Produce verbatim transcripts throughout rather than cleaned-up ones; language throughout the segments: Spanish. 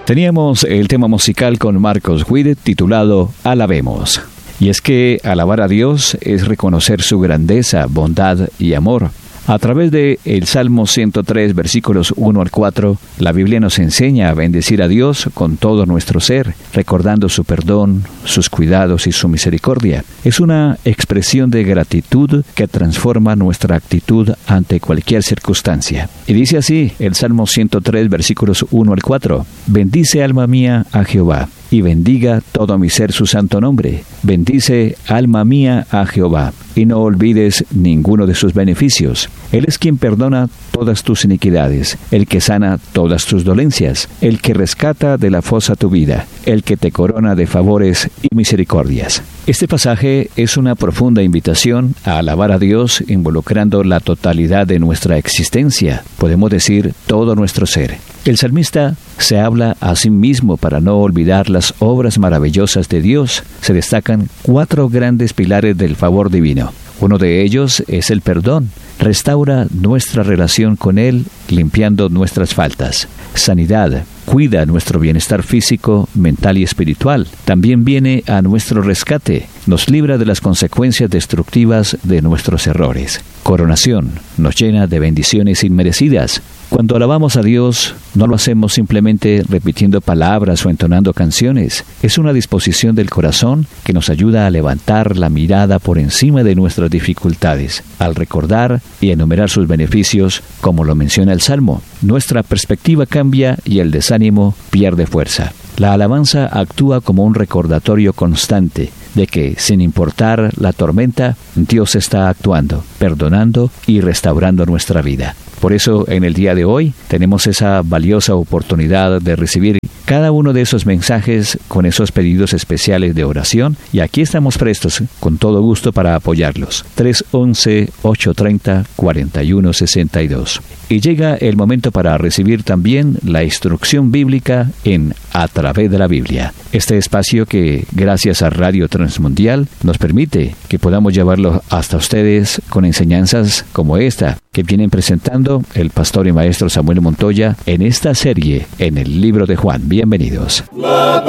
Teníamos el tema musical con Marcos Witt titulado Alabemos. Y es que alabar a Dios es reconocer su grandeza, bondad y amor. A través de el Salmo ciento tres, versículos uno al cuatro, la Biblia nos enseña a bendecir a Dios con todo nuestro ser, recordando su perdón, sus cuidados y su misericordia. Es una expresión de gratitud que transforma nuestra actitud ante cualquier circunstancia. Y dice así el Salmo ciento tres, versículos uno al cuatro, bendice alma mía a Jehová, y bendiga todo mi ser su santo nombre. Bendice, alma mía, a Jehová, y no olvides ninguno de sus beneficios. Él es quien perdona todas tus iniquidades, el que sana todas tus dolencias, el que rescata de la fosa tu vida, el que te corona de favores y misericordias. Este pasaje es una profunda invitación a alabar a Dios involucrando la totalidad de nuestra existencia, podemos decir todo nuestro ser. El salmista se habla a sí mismo para no olvidar las obras maravillosas de Dios. Se destacan cuatro grandes pilares del favor divino. Uno de ellos es el perdón. Restaura nuestra relación con Él, limpiando nuestras faltas. Sanidad. Cuida nuestro bienestar físico, mental y espiritual. También viene a nuestro rescate. Nos libra de las consecuencias destructivas de nuestros errores. Coronación. Nos llena de bendiciones inmerecidas. Cuando alabamos a Dios, no lo hacemos simplemente repitiendo palabras o entonando canciones. Es una disposición del corazón que nos ayuda a levantar la mirada por encima de nuestras dificultades. Al recordar y enumerar sus beneficios, como lo menciona el Salmo, nuestra perspectiva cambia y el desánimo pierde fuerza. La alabanza actúa como un recordatorio constante de que, sin importar la tormenta, Dios está actuando, perdonando y restaurando nuestra vida. Por eso, en el día de hoy, tenemos esa valiosa oportunidad de recibir cada uno de esos mensajes con esos pedidos especiales de oración, y aquí estamos prestos con todo gusto para apoyarlos. tres once, ocho treinta, cuarenta y uno sesenta y dos. Y llega el momento para recibir también la instrucción bíblica en A Través de la Biblia. Este espacio que, gracias a Radio Transmundial, nos permite que podamos llevarlo hasta ustedes con enseñanzas como esta, que vienen presentando el pastor y maestro Samuel Montoya en esta serie en el libro de Juan. Bienvenidos. La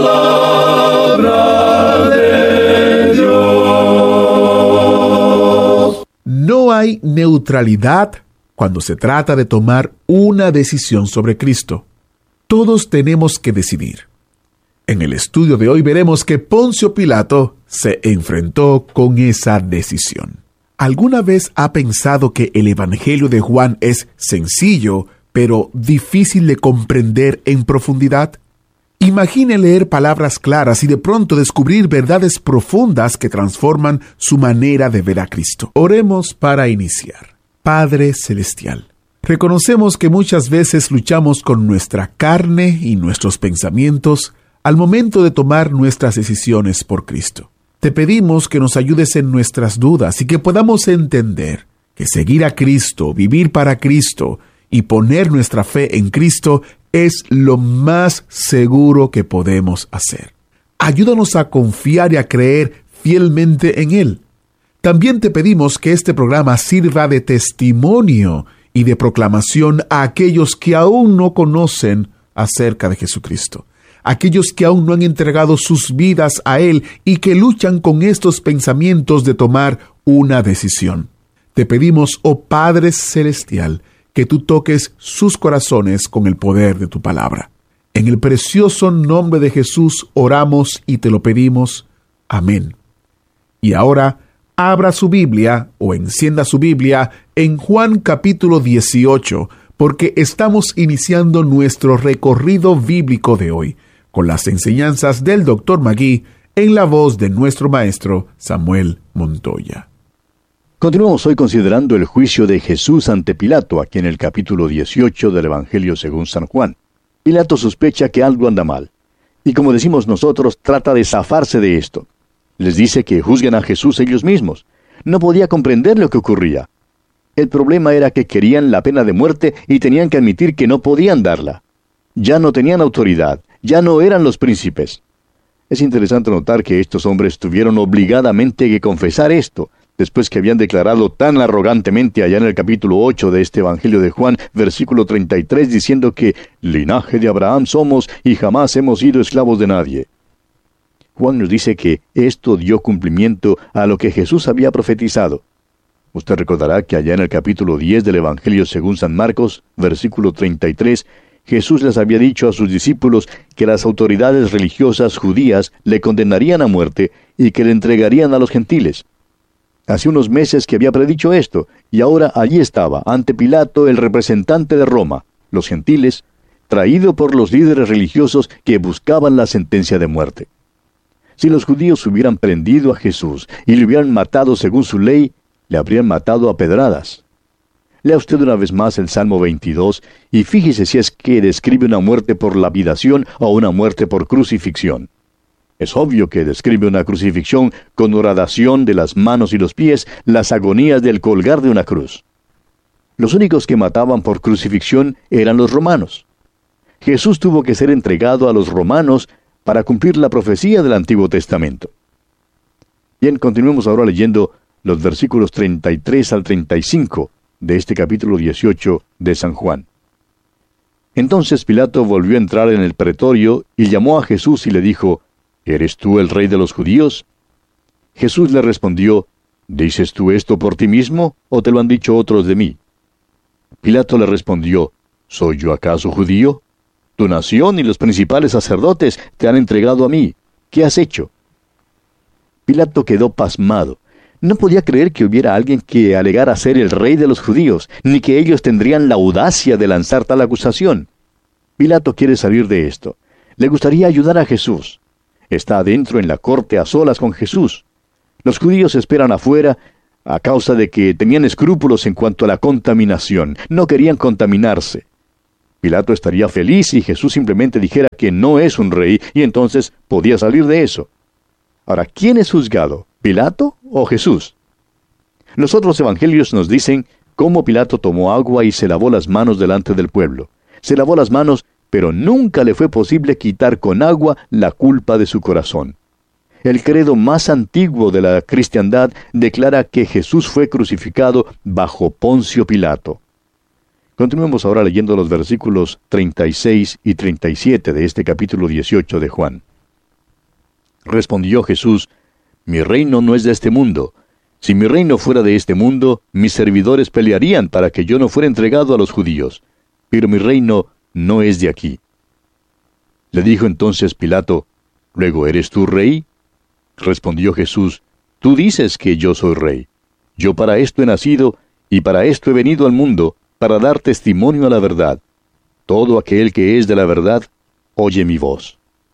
palabra de Dios. No hay neutralidad cuando se trata de tomar una decisión sobre Cristo. Todos tenemos que decidir. En el estudio de hoy veremos que Poncio Pilato se enfrentó con esa decisión. ¿Alguna vez ha pensado que el Evangelio de Juan es sencillo, pero difícil de comprender en profundidad? Imagine leer palabras claras y de pronto descubrir verdades profundas que transforman su manera de ver a Cristo. Oremos para iniciar. Padre Celestial, reconocemos que muchas veces luchamos con nuestra carne y nuestros pensamientos al momento de tomar nuestras decisiones por Cristo. Te pedimos que nos ayudes en nuestras dudas y que podamos entender que seguir a Cristo, vivir para Cristo y poner nuestra fe en Cristo es lo más seguro que podemos hacer. Ayúdanos a confiar y a creer fielmente en Él. También te pedimos que este programa sirva de testimonio y de proclamación a aquellos que aún no conocen acerca de Jesucristo. Aquellos que aún no han entregado sus vidas a Él y que luchan con estos pensamientos de tomar una decisión. Te pedimos, oh Padre Celestial, que tú toques sus corazones con el poder de tu palabra. En el precioso nombre de Jesús oramos y te lo pedimos. Amén. Y ahora, abra su Biblia o encienda su Biblia en Juan capítulo dieciocho, porque estamos iniciando nuestro recorrido bíblico de hoy, con las enseñanzas del doctor Magui en la voz de nuestro maestro Samuel Montoya. Continuamos hoy considerando el juicio de Jesús ante Pilato, aquí en el capítulo dieciocho del Evangelio según San Juan. Pilato sospecha que algo anda mal, y como decimos nosotros, trata de zafarse de esto. Les dice que juzguen a Jesús ellos mismos. No podía comprender lo que ocurría. El problema era que querían la pena de muerte y tenían que admitir que no podían darla. Ya no tenían autoridad, ya no eran los príncipes. Es interesante notar que estos hombres tuvieron obligadamente que confesar esto, después que habían declarado tan arrogantemente allá en el capítulo ocho de este Evangelio de Juan, versículo treinta y tres, diciendo que linaje de Abraham somos y jamás hemos sido esclavos de nadie. Juan nos dice que esto dio cumplimiento a lo que Jesús había profetizado. Usted recordará que allá en el capítulo diez del Evangelio según San Marcos, versículo treinta y tres, Jesús les había dicho a sus discípulos que las autoridades religiosas judías le condenarían a muerte y que le entregarían a los gentiles. Hace unos meses que había predicho esto, y ahora allí estaba, ante Pilato, el representante de Roma, los gentiles, traído por los líderes religiosos que buscaban la sentencia de muerte. Si los judíos hubieran prendido a Jesús y le hubieran matado según su ley, le habrían matado a pedradas. Lea usted una vez más el Salmo veintidós y fíjese si es que describe una muerte por lapidación o una muerte por crucifixión. Es obvio que describe una crucifixión con horadación de las manos y los pies, las agonías del colgar de una cruz. Los únicos que mataban por crucifixión eran los romanos. Jesús tuvo que ser entregado a los romanos para cumplir la profecía del Antiguo Testamento. Bien, continuemos ahora leyendo los versículos treinta y tres al treinta y cinco de este capítulo dieciocho de San Juan. Entonces Pilato volvió a entrar en el pretorio y llamó a Jesús y le dijo: ¿Eres tú el rey de los judíos? Jesús le respondió: ¿Dices tú esto por ti mismo, o te lo han dicho otros de mí? Pilato le respondió: ¿Soy yo acaso judío? Tu nación y los principales sacerdotes te han entregado a mí. ¿Qué has hecho? Pilato quedó pasmado. No podía creer que hubiera alguien que alegara ser el rey de los judíos, ni que ellos tendrían la audacia de lanzar tal acusación. Pilato quiere salir de esto. Le gustaría ayudar a Jesús. Está adentro en la corte a solas con Jesús. Los judíos esperan afuera a causa de que tenían escrúpulos en cuanto a la contaminación. No querían contaminarse. Pilato estaría feliz si Jesús simplemente dijera que no es un rey, y entonces podía salir de eso. Ahora, ¿quién es juzgado? ¿Pilato o Jesús? Los otros evangelios nos dicen cómo Pilato tomó agua y se lavó las manos delante del pueblo. Se lavó las manos, pero nunca le fue posible quitar con agua la culpa de su corazón. El credo más antiguo de la cristiandad declara que Jesús fue crucificado bajo Poncio Pilato. Continuemos ahora leyendo los versículos treinta y seis y treinta y siete de este capítulo dieciocho de Juan. Respondió Jesús: Mi reino no es de este mundo. Si mi reino fuera de este mundo, mis servidores pelearían para que yo no fuera entregado a los judíos. Pero mi reino no es de aquí. Le dijo entonces Pilato: ¿Luego eres tú rey? Respondió Jesús: Tú dices que yo soy rey. Yo para esto he nacido, y para esto he venido al mundo, para dar testimonio a la verdad. Todo aquel que es de la verdad, oye mi voz.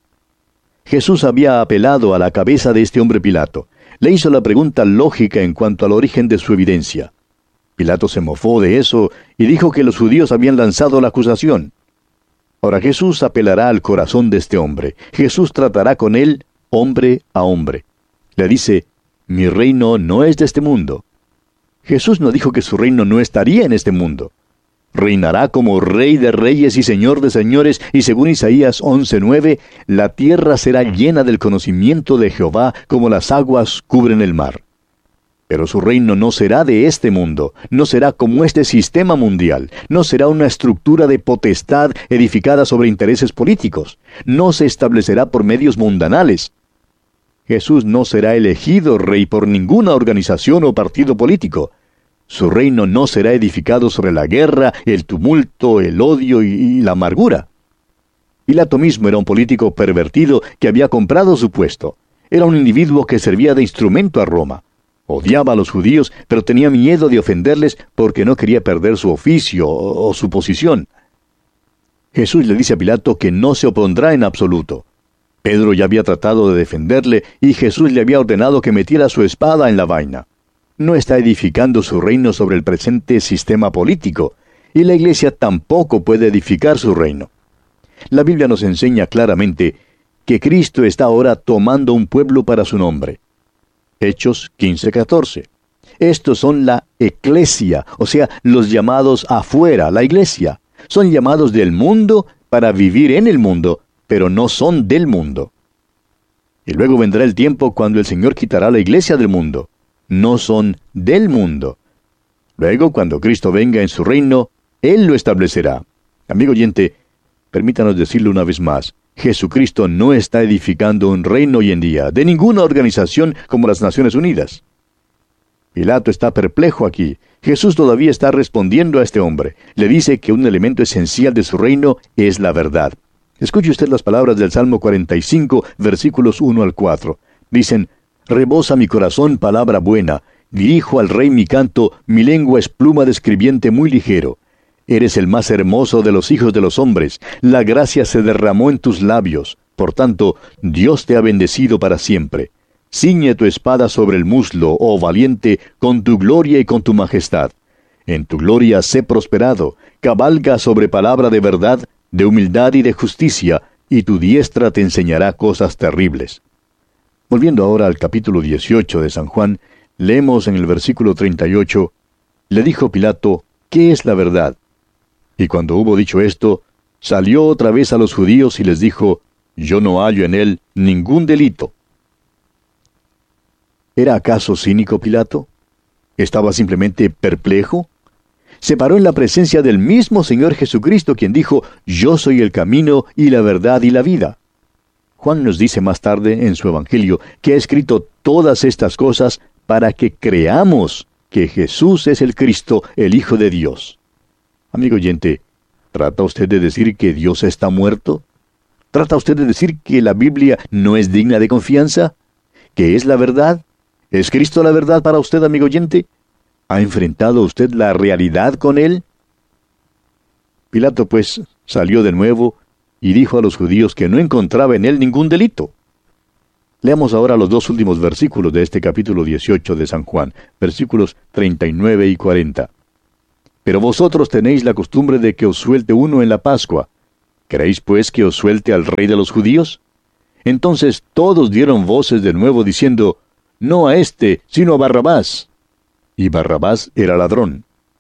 Jesús había apelado a la cabeza de este hombre Pilato. Le hizo la pregunta lógica en cuanto al origen de su evidencia. Pilato se mofó de eso y dijo que los judíos habían lanzado la acusación. Ahora Jesús apelará al corazón de este hombre. Jesús tratará con él hombre a hombre. Le dice: Mi reino no es de este mundo. Jesús no dijo que su reino no estaría en este mundo. Reinará como Rey de reyes y Señor de señores, y según Isaías once nueve, la tierra será llena del conocimiento de Jehová como las aguas cubren el mar. Pero su reino no será de este mundo, no será como este sistema mundial, no será una estructura de potestad edificada sobre intereses políticos, no se establecerá por medios mundanales. Jesús no será elegido rey por ninguna organización o partido político. Su reino no será edificado sobre la guerra, el tumulto, el odio y, y la amargura. Pilato mismo era un político pervertido que había comprado su puesto. Era un individuo que servía de instrumento a Roma. Odiaba a los judíos, pero tenía miedo de ofenderles porque no quería perder su oficio o, o su posición. Jesús le dice a Pilato que no se opondrá en absoluto. Pedro ya había tratado de defenderle y Jesús le había ordenado que metiera su espada en la vaina. No está edificando su reino sobre el presente sistema político, y la iglesia tampoco puede edificar su reino. La Biblia nos enseña claramente que Cristo está ahora tomando un pueblo para su nombre. Hechos quince catorce. Estos son la eclesia, o sea, los llamados afuera, la iglesia. Son llamados del mundo para vivir en el mundo, pero no son del mundo. Y luego vendrá el tiempo cuando el Señor quitará la iglesia del mundo. no son del mundo. Luego, cuando Cristo venga en su reino, Él lo establecerá. Amigo oyente, permítanos decirlo una vez más. Jesucristo no está edificando un reino hoy en día, de ninguna organización como las Naciones Unidas. Pilato está perplejo aquí. Jesús todavía está respondiendo a este hombre. Le dice que un elemento esencial de su reino es la verdad. Escuche usted las palabras del Salmo cuarenta y cinco, versículos uno al cuatro. Dicen: «Rebosa mi corazón palabra buena, dirijo al rey mi canto, mi lengua es pluma de escribiente muy ligero. Eres el más hermoso de los hijos de los hombres, la gracia se derramó en tus labios, por tanto, Dios te ha bendecido para siempre. Ciñe tu espada sobre el muslo, oh valiente, con tu gloria y con tu majestad. En tu gloria sé prosperado, cabalga sobre palabra de verdad, de humildad y de justicia, y tu diestra te enseñará cosas terribles». Volviendo ahora al capítulo dieciocho de San Juan, leemos en el versículo treinta y ocho, «Le dijo Pilato, ¿qué es la verdad?» Y cuando hubo dicho esto, salió otra vez a los judíos y les dijo, «Yo no hallo en él ningún delito». ¿Era acaso cínico Pilato? ¿Estaba simplemente perplejo? Se paró en la presencia del mismo Señor Jesucristo, quien dijo, «Yo soy el camino y la verdad y la vida». Juan nos dice más tarde en su Evangelio que ha escrito todas estas cosas para que creamos que Jesús es el Cristo, el Hijo de Dios. Amigo oyente, ¿trata usted de decir que Dios está muerto? ¿Trata usted de decir que la Biblia no es digna de confianza? ¿Que es la verdad? ¿Es Cristo la verdad para usted, amigo oyente? ¿Ha enfrentado usted la realidad con Él? Pilato, pues, salió de nuevo y dijo a los judíos que no encontraba en él ningún delito. Leamos ahora los dos últimos versículos de este capítulo dieciocho de San Juan, versículos treinta y nueve y cuarenta. «Pero vosotros tenéis la costumbre de que os suelte uno en la Pascua. ¿Queréis pues que os suelte al rey de los judíos?» Entonces todos dieron voces de nuevo diciendo, «No a éste, sino a Barrabás». Y Barrabás era ladrón.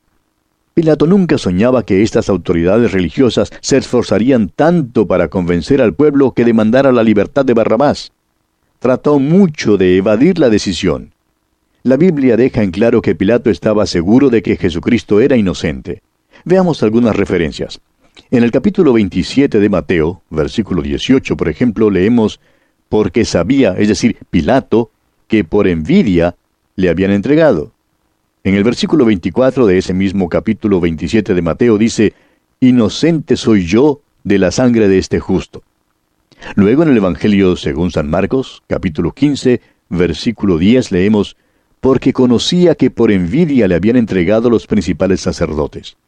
Pilato nunca soñaba que estas autoridades religiosas se esforzarían tanto para convencer al pueblo que demandara la libertad de Barrabás. Trató mucho de evadir la decisión. La Biblia deja en claro que Pilato estaba seguro de que Jesucristo era inocente. Veamos algunas referencias. En el capítulo veintisiete de Mateo, versículo dieciocho, por ejemplo, leemos, «Porque sabía, es decir, Pilato, que por envidia le habían entregado». En el versículo veinticuatro de ese mismo capítulo veintisiete de Mateo dice, «Inocente soy yo de la sangre de este justo». Luego en el Evangelio según San Marcos, capítulo quince, versículo diez, leemos, «Porque conocía que por envidia le habían entregado los principales sacerdotes».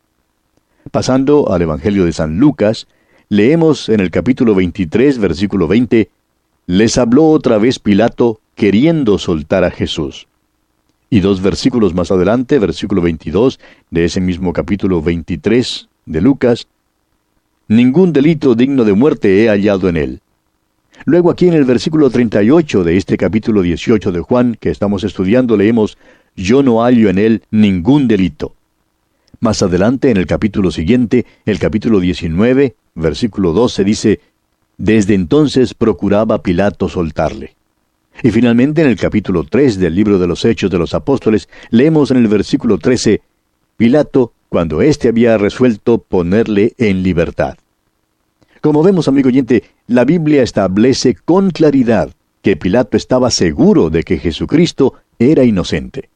Pasando al Evangelio de San Lucas, leemos en el capítulo veintitrés, versículo veinte, «Les habló otra vez Pilato, queriendo soltar a Jesús». Y dos versículos más adelante, versículo veintidós, de ese mismo capítulo veintitrés de Lucas, «Ningún delito digno de muerte he hallado en él». Luego aquí en el versículo treinta y ocho de este capítulo dieciocho de Juan, que estamos estudiando, leemos, «Yo no hallo en él ningún delito». Más adelante, en el capítulo siguiente, el capítulo diecinueve, versículo doce, dice, «Desde entonces procuraba Pilato soltarle». Y finalmente en el capítulo tres del libro de los Hechos de los Apóstoles, leemos en el versículo trece, «Pilato, cuando éste había resuelto ponerle en libertad». Como vemos, amigo oyente, la Biblia establece con claridad que Pilato estaba seguro de que Jesucristo era inocente.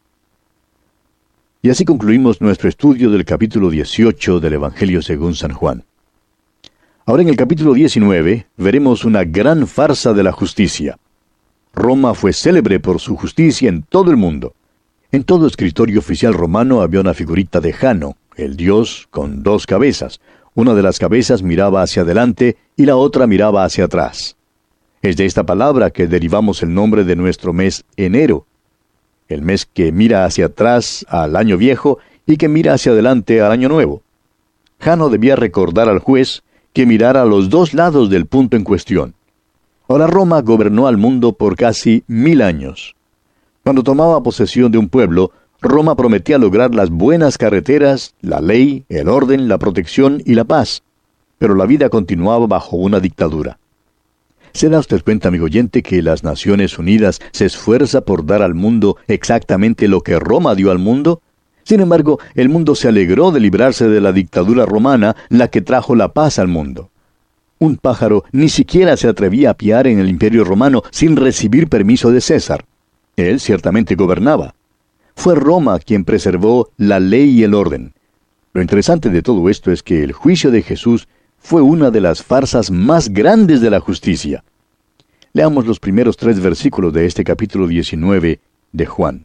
Y así concluimos nuestro estudio del capítulo dieciocho del Evangelio según San Juan. Ahora en el capítulo diecinueve veremos una gran farsa de la justicia. Roma fue célebre por su justicia en todo el mundo. En todo escritorio oficial romano había una figurita de Jano, el dios con dos cabezas. Una de las cabezas miraba hacia adelante y la otra miraba hacia atrás. Es de esta palabra que derivamos el nombre de nuestro mes enero, el mes que mira hacia atrás al año viejo y que mira hacia adelante al año nuevo. Jano debía recordar al juez que mirara a los dos lados del punto en cuestión. Ahora Roma gobernó al mundo por casi mil años. Cuando tomaba posesión de un pueblo, Roma prometía lograr las buenas carreteras, la ley, el orden, la protección y la paz. Pero la vida continuaba bajo una dictadura. ¿Se da usted cuenta, amigo oyente, que las Naciones Unidas se esfuerza por dar al mundo exactamente lo que Roma dio al mundo? Sin embargo, el mundo se alegró de librarse de la dictadura romana, la que trajo la paz al mundo. Un pájaro ni siquiera se atrevía a piar en el Imperio Romano sin recibir permiso de César. Él ciertamente gobernaba. Fue Roma quien preservó la ley y el orden. Lo interesante de todo esto es que el juicio de Jesús fue una de las farsas más grandes de la justicia. Leamos los primeros tres versículos de este capítulo diecinueve de Juan.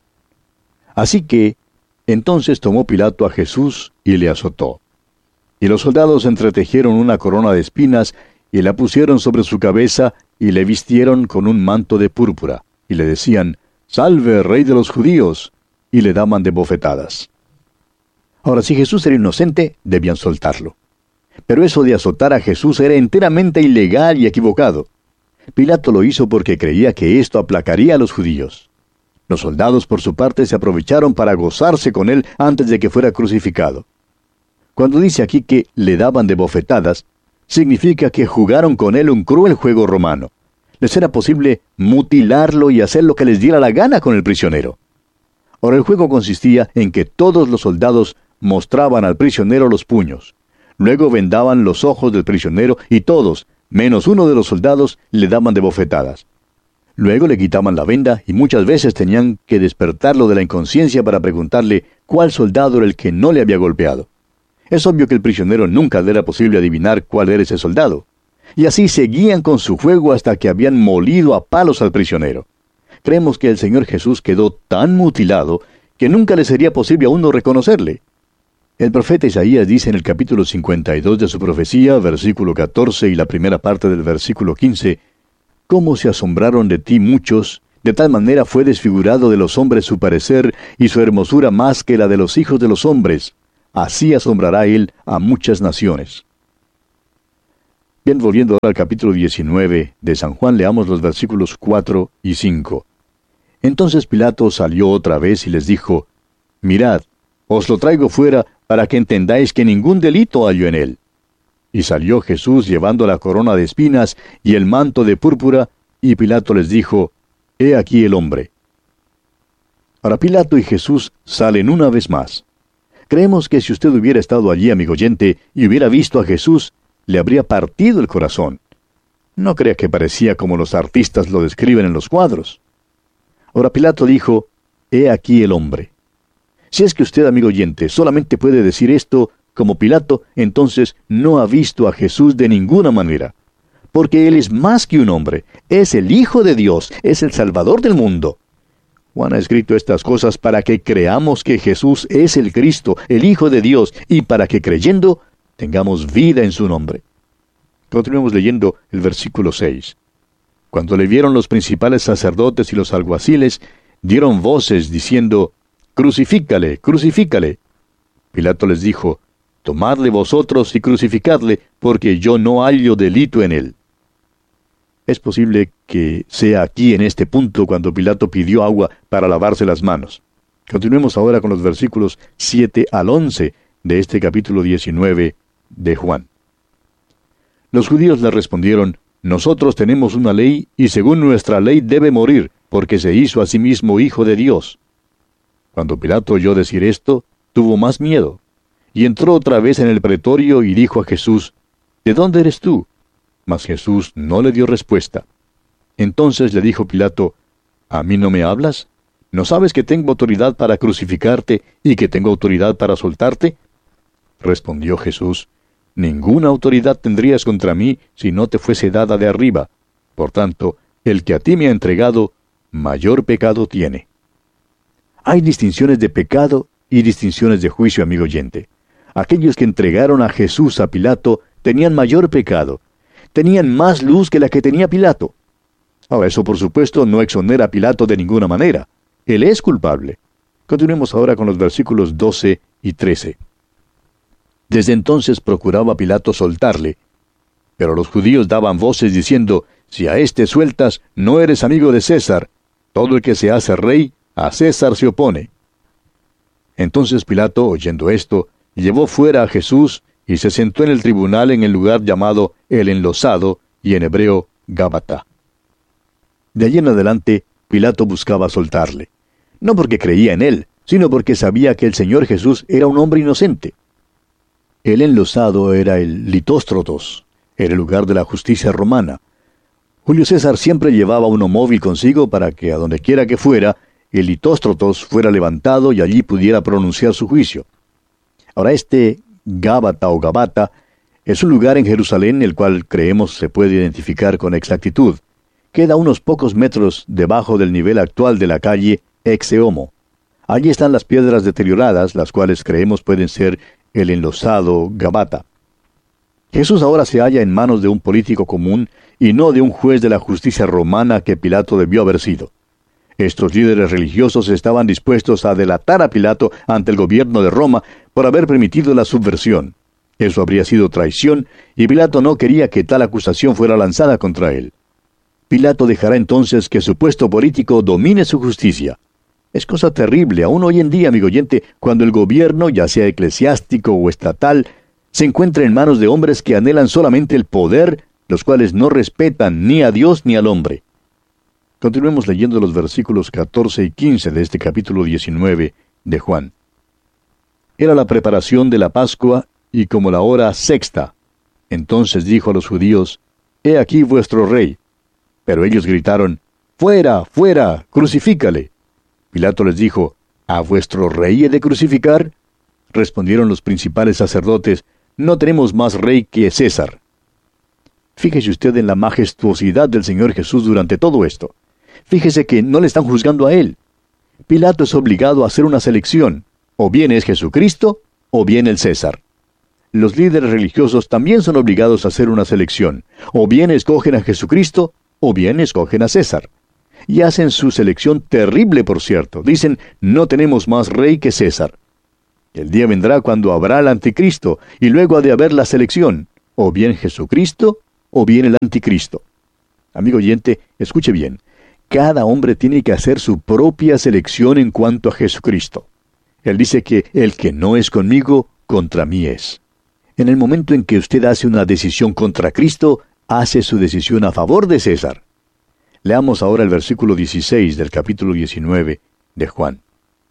Así que, entonces tomó Pilato a Jesús y le azotó. Y los soldados entretejieron una corona de espinas y la pusieron sobre su cabeza y le vistieron con un manto de púrpura, y le decían, «Salve, Rey de los judíos», y le daban de bofetadas. Ahora, si Jesús era inocente, debían soltarlo. Pero eso de azotar a Jesús era enteramente ilegal y equivocado. Pilato lo hizo porque creía que esto aplacaría a los judíos. Los soldados, por su parte, se aprovecharon para gozarse con él antes de que fuera crucificado. Cuando dice aquí que le daban de bofetadas, significa que jugaron con él un cruel juego romano. Les era posible mutilarlo y hacer lo que les diera la gana con el prisionero. Ahora, el juego consistía en que todos los soldados mostraban al prisionero los puños. Luego vendaban los ojos del prisionero y todos, menos uno de los soldados, le daban de bofetadas. Luego le quitaban la venda y muchas veces tenían que despertarlo de la inconsciencia para preguntarle cuál soldado era el que no le había golpeado. Es obvio que el prisionero nunca le era posible adivinar cuál era ese soldado. Y así seguían con su juego hasta que habían molido a palos al prisionero. Creemos que el Señor Jesús quedó tan mutilado que nunca le sería posible a uno reconocerle. El profeta Isaías dice en el capítulo cincuenta y dos de su profecía, versículo catorce y la primera parte del versículo quince, «Cómo se asombraron de ti muchos, de tal manera fue desfigurado de los hombres su parecer, y su hermosura más que la de los hijos de los hombres. Así asombrará él a muchas naciones». Bien, volviendo ahora al capítulo diecinueve de San Juan, leamos los versículos cuatro y cinco. Entonces Pilato salió otra vez y les dijo, «Mirad, os lo traigo fuera para que entendáis que ningún delito hallo en él». Y salió Jesús llevando la corona de espinas y el manto de púrpura, y Pilato les dijo, «He aquí el hombre». Ahora Pilato y Jesús salen una vez más. Creemos que si usted hubiera estado allí, amigo oyente, y hubiera visto a Jesús, le habría partido el corazón. No crea que parecía como los artistas lo describen en los cuadros. Ahora Pilato dijo, «He aquí el hombre». Si es que usted, amigo oyente, solamente puede decir esto como Pilato, entonces no ha visto a Jesús de ninguna manera. Porque Él es más que un hombre, es el Hijo de Dios, es el Salvador del mundo. Juan ha escrito estas cosas para que creamos que Jesús es el Cristo, el Hijo de Dios, y para que creyendo tengamos vida en su nombre. Continuemos leyendo el versículo seis. Cuando le vieron los principales sacerdotes y los alguaciles, dieron voces diciendo, «Crucifícale, crucifícale». Pilato les dijo, «Tomadle vosotros y crucificadle, porque yo no hallo delito en él». Es posible que sea aquí en este punto cuando Pilato pidió agua para lavarse las manos. Continuemos ahora con los versículos siete al once de este capítulo diecinueve de Juan. Los judíos le respondieron, «Nosotros tenemos una ley, y según nuestra ley debe morir, porque se hizo a sí mismo Hijo de Dios». Cuando Pilato oyó decir esto, tuvo más miedo, y entró otra vez en el pretorio y dijo a Jesús, «¿De dónde eres tú?». Mas Jesús no le dio respuesta. Entonces le dijo Pilato, «¿A mí no me hablas? ¿No sabes que tengo autoridad para crucificarte y que tengo autoridad para soltarte?» Respondió Jesús, «Ninguna autoridad tendrías contra mí si no te fuese dada de arriba. Por tanto, el que a ti me ha entregado, mayor pecado tiene». Hay distinciones de pecado y distinciones de juicio, amigo oyente. Aquellos que entregaron a Jesús a Pilato tenían mayor pecado. Tenían más luz que la que tenía Pilato. Ahora, eso por supuesto no exonera a Pilato de ninguna manera. Él es culpable. Continuemos ahora con los versículos doce y trece. Desde entonces procuraba Pilato soltarle, pero los judíos daban voces diciendo, «Si a éste sueltas, no eres amigo de César. Todo el que se hace rey, a César se opone». Entonces Pilato, oyendo esto, llevó fuera a Jesús y se sentó en el tribunal en el lugar llamado El Enlosado, y en hebreo Gábata. De allí en adelante, Pilato buscaba soltarle, no porque creía en él, sino porque sabía que el Señor Jesús era un hombre inocente. El enlosado era el Litóstrotos, era el lugar de la justicia romana. Julio César siempre llevaba uno móvil consigo para que a donde quiera que fuera, el Litóstrotos fuera levantado y allí pudiera pronunciar su juicio. Ahora este Gábata o Gabata es un lugar en Jerusalén el cual creemos se puede identificar con exactitud. Queda unos pocos metros debajo del nivel actual de la calle Exeomo. Allí están las piedras deterioradas, las cuales creemos pueden ser el enlosado Gabata. Jesús ahora se halla en manos de un político común y no de un juez de la justicia romana que Pilato debió haber sido. Estos líderes religiosos estaban dispuestos a delatar a Pilato ante el gobierno de Roma por haber permitido la subversión. Eso habría sido traición, y Pilato no quería que tal acusación fuera lanzada contra él. Pilato dejará entonces que su puesto político domine su justicia. Es cosa terrible, aún hoy en día, amigo oyente, cuando el gobierno, ya sea eclesiástico o estatal, se encuentra en manos de hombres que anhelan solamente el poder, los cuales no respetan ni a Dios ni al hombre. Continuemos leyendo los versículos catorce y quince de este capítulo diecinueve de Juan. Era la preparación de la Pascua, y como la hora sexta. Entonces dijo a los judíos, «He aquí vuestro rey». Pero ellos gritaron, «¡Fuera, fuera! ¡Crucifícale!». Pilato les dijo, «¿A vuestro rey he de crucificar?». Respondieron los principales sacerdotes, «No tenemos más rey que César». Fíjese usted en la majestuosidad del Señor Jesús durante todo esto. Fíjese que no le están juzgando a él. Pilato es obligado a hacer una selección. O bien es Jesucristo, o bien el César. Los líderes religiosos también son obligados a hacer una selección. O bien escogen a Jesucristo, o bien escogen a César. Y hacen su selección terrible, por cierto. Dicen, no tenemos más rey que César. El día vendrá cuando habrá el anticristo, y luego ha de haber la selección. O bien Jesucristo, o bien el anticristo. Amigo oyente, escuche bien. Cada hombre tiene que hacer su propia selección en cuanto a Jesucristo. Él dice que el que no es conmigo, contra mí es. En el momento en que usted hace una decisión contra Cristo, hace su decisión a favor de César. Leamos ahora el versículo dieciséis del capítulo diecinueve de Juan.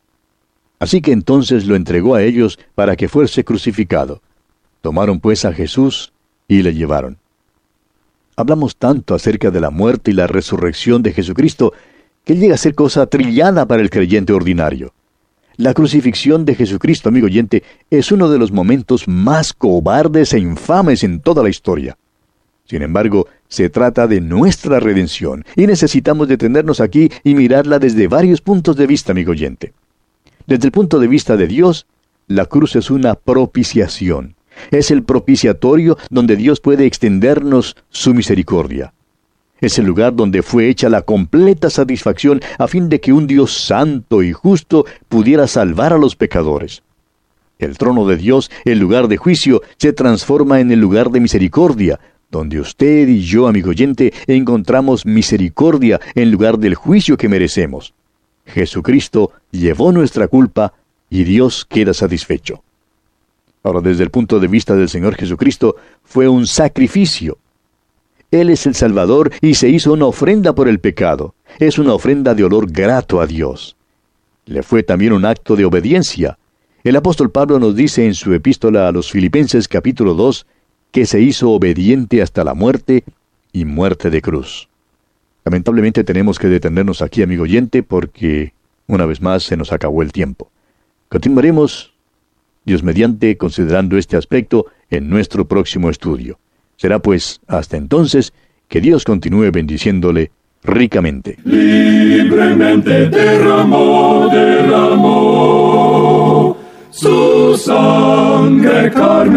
Así que entonces lo entregó a ellos para que fuese crucificado. Tomaron pues a Jesús y le llevaron. Hablamos tanto acerca de la muerte y la resurrección de Jesucristo que llega a ser cosa trillada para el creyente ordinario. La crucifixión de Jesucristo, amigo oyente, es uno de los momentos más cobardes e infames en toda la historia. Sin embargo, se trata de nuestra redención, y necesitamos detenernos aquí y mirarla desde varios puntos de vista, amigo oyente. Desde el punto de vista de Dios, la cruz es una propiciación. Es el propiciatorio donde Dios puede extendernos su misericordia. Es el lugar donde fue hecha la completa satisfacción a fin de que un Dios santo y justo pudiera salvar a los pecadores. El trono de Dios, el lugar de juicio, se transforma en el lugar de misericordia, donde usted y yo, amigo oyente, encontramos misericordia en lugar del juicio que merecemos. Jesucristo llevó nuestra culpa y Dios queda satisfecho. Ahora, desde el punto de vista del Señor Jesucristo, fue un sacrificio. Él es el Salvador y se hizo una ofrenda por el pecado. Es una ofrenda de olor grato a Dios. Le fue también un acto de obediencia. El apóstol Pablo nos dice en su epístola a los Filipenses capítulo dos, que se hizo obediente hasta la muerte y muerte de cruz. Lamentablemente tenemos que detenernos aquí, amigo oyente, porque una vez más se nos acabó el tiempo. Continuaremos, Dios mediante, considerando este aspecto en nuestro próximo estudio. Será pues, hasta entonces, que Dios continúe bendiciéndole ricamente. Libremente derramó, derramó su sangre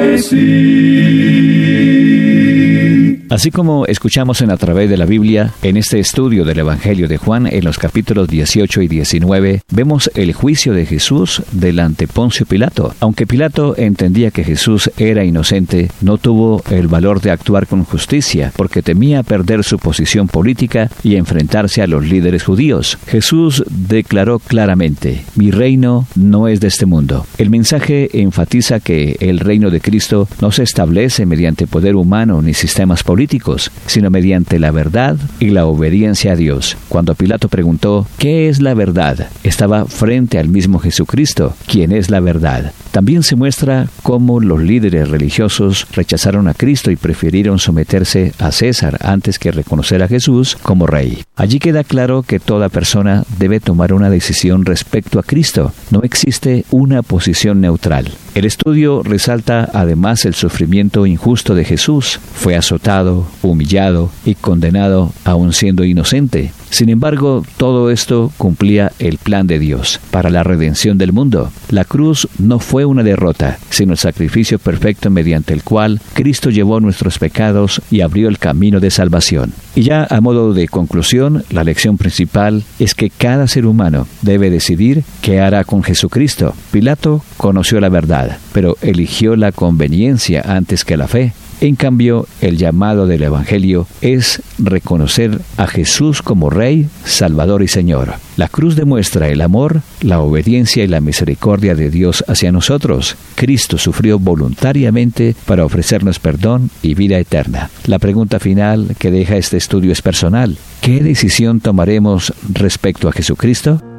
carmesí. Así como escuchamos en A Través de la Biblia, en este estudio del Evangelio de Juan, en los capítulos dieciocho y diecinueve, vemos el juicio de Jesús delante Poncio Pilato. Aunque Pilato entendía que Jesús era inocente, no tuvo el valor de actuar con justicia, porque temía perder su posición política y enfrentarse a los líderes judíos. Jesús declaró claramente, «Mi reino no es de este mundo». El mensaje enfatiza que el reino de Cristo no se establece mediante poder humano ni sistemas políticos, políticos, sino mediante la verdad y la obediencia a Dios. Cuando Pilato preguntó, ¿qué es la verdad?, estaba frente al mismo Jesucristo, quien es la verdad. También se muestra cómo los líderes religiosos rechazaron a Cristo y prefirieron someterse a César antes que reconocer a Jesús como rey. Allí queda claro que toda persona debe tomar una decisión respecto a Cristo. No existe una posición neutral. El estudio resalta además el sufrimiento injusto de Jesús. Fue azotado, humillado y condenado aun siendo inocente. Sin embargo, todo esto cumplía el plan de Dios para la redención del mundo. La cruz no fue una derrota, sino el sacrificio perfecto mediante el cual Cristo llevó nuestros pecados y abrió el camino de salvación. Y ya a modo de conclusión, la lección principal es que cada ser humano debe decidir qué hará con Jesucristo. Pilato conoció la verdad, pero eligió la conveniencia antes que la fe. En cambio, el llamado del Evangelio es reconocer a Jesús como Rey, Salvador y Señor. La cruz demuestra el amor, la obediencia y la misericordia de Dios hacia nosotros. Cristo sufrió voluntariamente para ofrecernos perdón y vida eterna. La pregunta final que deja este estudio es personal. ¿Qué decisión tomaremos respecto a Jesucristo?